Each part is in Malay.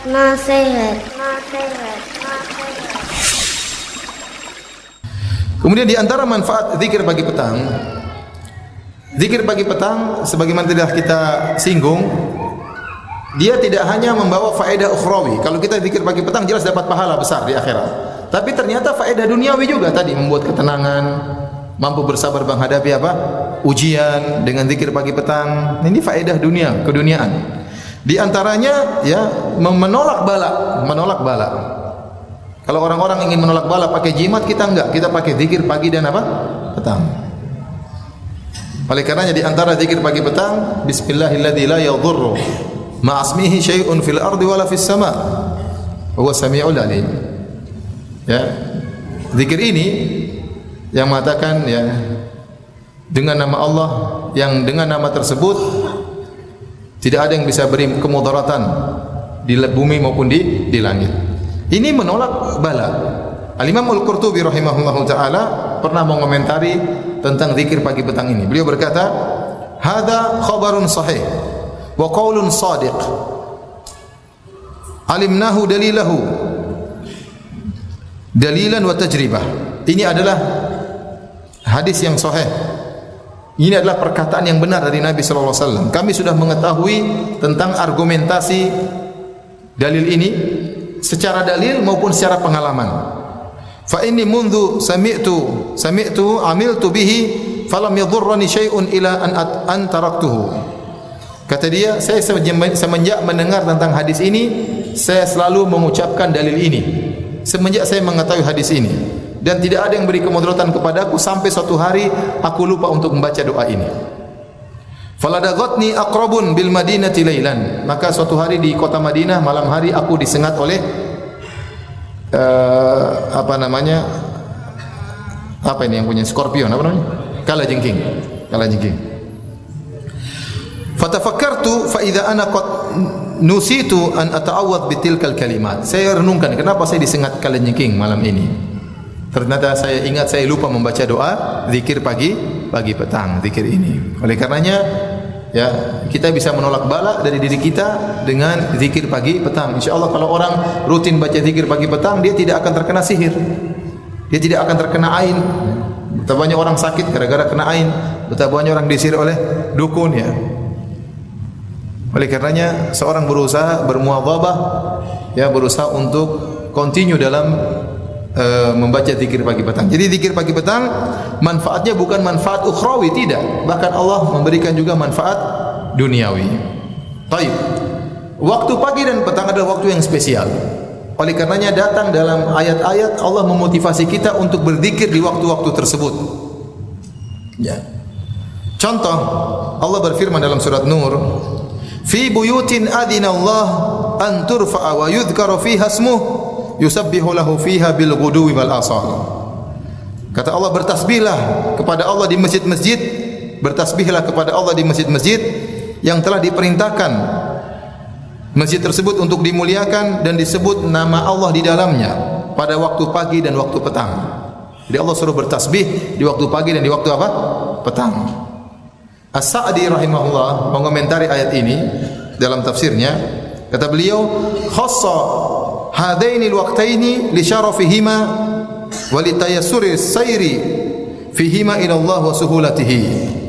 Nasihat. Kemudian di antara manfaat zikir pagi petang, zikir pagi petang sebagaimana telah kita singgung, dia tidak hanya membawa faedah ukhrawi. Kalau kita zikir pagi petang jelas dapat pahala besar di akhirat. Tapi ternyata faedah duniawi juga tadi, membuat ketenangan, mampu bersabar menghadapi apa? Ujian dengan zikir pagi petang. Ini faedah dunia, keduniaan. Di antaranya ya menolak bala. Kalau orang-orang ingin menolak bala pakai jimat, kita enggak, kita pakai zikir pagi dan apa? Petang. Oleh karenanya di antara zikir pagi petang, bismillahilladzi la yadhurru ma'asmihi syai'un fil ardi wala fis sama'. Huwa samiul alim. Ya. Zikir ini yang mengatakan ya dengan nama Allah, yang dengan nama tersebut tidak ada yang bisa beri kemudaratan di bumi maupun di langit. Ini menolak bala. Al-Imam Al-Qurtubi rahimahullahu taala pernah mengomentari tentang zikir pagi petang ini. Beliau berkata, "Hadza khabarun sahih wa qaulun shadiq. Alimnahu dalilahu dalilan wa tajribah." Ini adalah hadis yang sahih. Ini adalah perkataan yang benar dari Nabi sallallahu alaihi wasallam. Kami sudah mengetahui tentang argumentasi dalil ini secara dalil maupun secara pengalaman. Fa inni mundu sami'tu amiltu bihi falam yadhurrani syai'un ila an taraktuhu. Kata dia, saya semenjak mendengar tentang hadis ini, saya selalu mengucapkan dalil ini. Semenjak saya mengetahui hadis ini, dan tidak ada yang beri kemudaratan kepadaku sampai suatu hari aku lupa untuk membaca doa ini. Faladaghatni aqrabun bil madinati lailan. Maka suatu hari di kota Madinah malam hari aku disengat oleh apa ini yang punya skorpion, apa namanya? Kalajengking. Fatafakkartu fa idza ana qad nusitu an ata'awwadh bitilkal kalimat. Saya renungkan kenapa saya disengat kalajengking malam ini. Ternyata saya ingat saya lupa membaca doa zikir pagi petang, zikir ini. Oleh karenanya ya kita bisa menolak bala dari diri kita dengan zikir pagi petang. Insyaallah kalau orang rutin baca zikir pagi petang, dia tidak akan terkena sihir. Dia tidak akan terkena ain. Betapa banyak orang sakit gara-gara kena ain, betapa banyak orang disihir oleh dukun ya. Oleh karenanya seorang berusaha bermuadzabah ya, berusaha untuk continue dalam membaca zikir pagi petang. Jadi zikir pagi petang manfaatnya bukan manfaat ukhrawi, tidak, bahkan Allah memberikan juga manfaat duniawi. Baik. Waktu pagi dan petang adalah waktu yang spesial. Oleh karenanya datang dalam ayat-ayat Allah memotivasi kita untuk berzikir di waktu-waktu tersebut. Ya. Contoh, Allah berfirman dalam surat Nur, "Fi buyutin adina Allah an turfa'a wa yudhkara fiha ismuhu yusabbihu lahu fiha bil ghuduwi wal asal." Kata Allah, bertasbihlah kepada Allah di masjid-masjid, bertasbihlah kepada Allah di masjid-masjid yang telah diperintahkan masjid tersebut untuk dimuliakan dan disebut nama Allah di dalamnya pada waktu pagi dan waktu petang. Jadi Allah suruh bertasbih di waktu pagi dan di waktu apa? Petang. As-Sa'di rahimahullah mengomentari ayat ini dalam tafsirnya, kata beliau, khassa hadaini alwaqtaini li syarafihima wa li tayassuri sayri fihima ila Allah wa suhulatihi.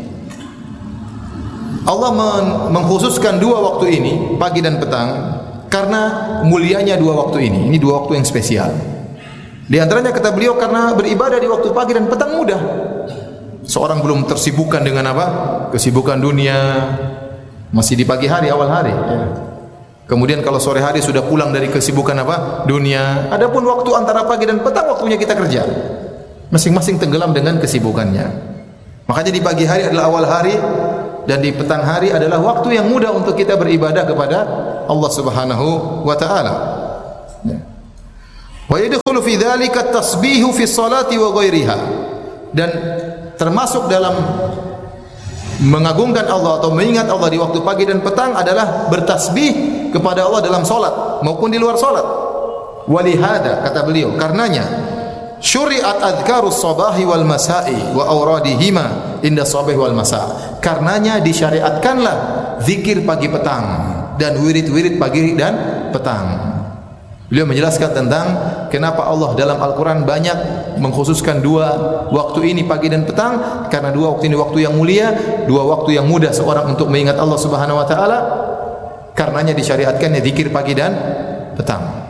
Allah mengkhususkan dua waktu ini, pagi dan petang, karena mulianya dua waktu ini. Ini dua waktu yang spesial. Di antaranya kata beliau karena beribadah di waktu pagi dan petang mudah. Seorang belum tersibukkan dengan apa? Kesibukan dunia, masih di pagi hari, awal hari ya. Kemudian kalau sore hari sudah pulang dari kesibukan apa? Dunia. Adapun waktu antara pagi dan petang waktunya kita kerja. Masing-masing tenggelam dengan kesibukannya. Makanya di pagi hari adalah awal hari dan di petang hari adalah waktu yang mudah untuk kita beribadah kepada Allah Subhanahu wa taala. Wa yadkhulu fi dzalika at-tasbihu fi sholati wa ghairiha. Dan termasuk dalam mengagungkan Allah atau mengingat Allah di waktu pagi dan petang adalah bertasbih kepada Allah dalam solat maupun di luar solat. Walihada, kata beliau, karenanya syuri'at adhkarus sabahi wal masa'i wa awradihima inda sabahi wal masa'. Karenanya disyariatkanlah zikir pagi petang dan wirid-wirid pagi dan petang. Beliau menjelaskan tentang kenapa Allah dalam Al-Quran banyak mengkhususkan dua waktu ini, pagi dan petang, karena dua waktu ini waktu yang mulia, dua waktu yang mudah seorang untuk mengingat Allah Subhanahu wa taala. Karenanya disyariatkannya zikir pagi dan petang.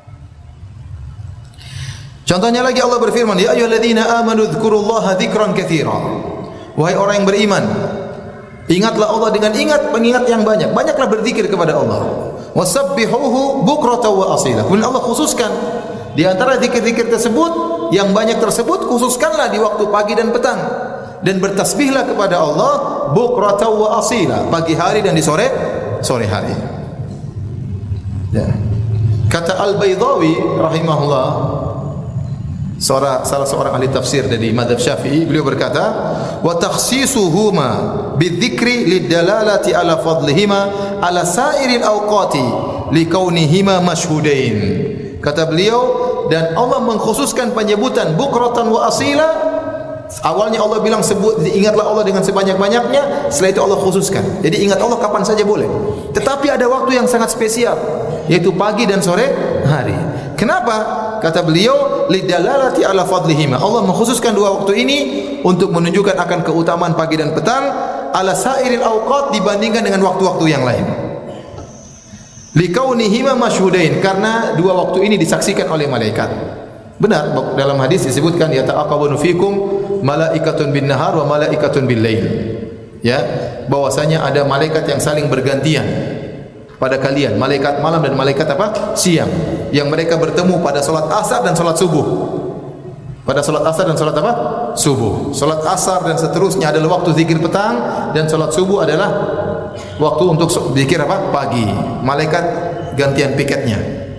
Contohnya lagi Allah berfirman, ya ayyuhalladzina amanu dzkurullaha dzikran katsira. Wahai orang yang beriman, ingatlah Allah dengan pengingat yang banyak. Banyaklah berzikir kepada Allah. Wasabbihuhu bukratan wa asila. Kemudian Allah khususkan di antara zikir-zikir tersebut, yang banyak tersebut khususkanlah di waktu pagi dan petang, dan bertasbihlah kepada Allah bukratan wa asila, pagi hari dan di sore hari. Ya. Kata Al-Baydawi rahimahullah, salah seorang ahli tafsir dari mazhab Syafi'i, beliau berkata, wa takhsisuhuma bidzikri lidalalati ala fadlihima ala sairil awqati likaunihima mashhudain. Kata beliau, dan Allah mengkhususkan penyebutan bukratan wa asila. Awalnya Allah bilang ingatlah Allah dengan sebanyak-banyaknya, setelah itu Allah khususkan. Jadi ingat Allah kapan saja boleh. Tetapi ada waktu yang sangat spesial, yaitu pagi dan sore hari. Kenapa? Kata beliau, lidalalati ala fadlihima. Allah mengkhususkan dua waktu ini untuk menunjukkan akan keutamaan pagi dan petang ala sairil awqat, dibandingkan dengan waktu-waktu yang lain. Likaunihima masyhudain, karena dua waktu ini disaksikan oleh malaikat. Benar, dalam hadis disebutkan yata'aqabunu fikum malaikatun bin nahar wa malaikatun bil lail. Ya, bahwasanya ada malaikat yang saling bergantian pada kalian, malaikat malam dan malaikat apa? Siang, yang mereka bertemu pada salat asar dan salat subuh. Pada salat asar dan salat apa? Subuh. Salat asar dan seterusnya adalah waktu zikir petang, dan salat subuh adalah waktu untuk zikir apa? Pagi. Malaikat gantian piketnya.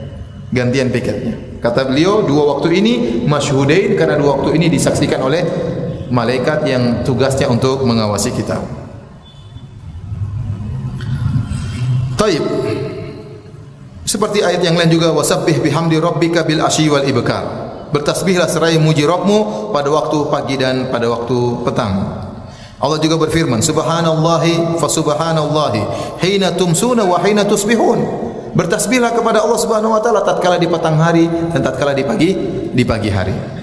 Kata beliau, dua waktu ini masyhudain, karena dua waktu ini disaksikan oleh malaikat yang tugasnya untuk mengawasi kita. Taib. Seperti ayat yang lain juga, wasabbih bihamdi rabbika bil asyi wal ibkar. Bertasbihlah seraya muji Rabbmu pada waktu pagi dan pada waktu petang. Allah juga berfirman, subhanallahi fa subhanallahi hina tumsuna wa hina tusbihun. Bertasbihlah kepada Allah Subhanahu wa taala tatkala di petang hari dan tatkala di pagi hari.